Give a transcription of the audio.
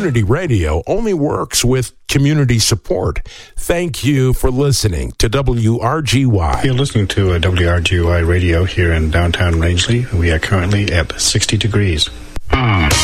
Community radio only works with community support. Thank you for listening to WRGY. You're listening to WRGY radio here in downtown Rangeley. We are currently at 60 degrees.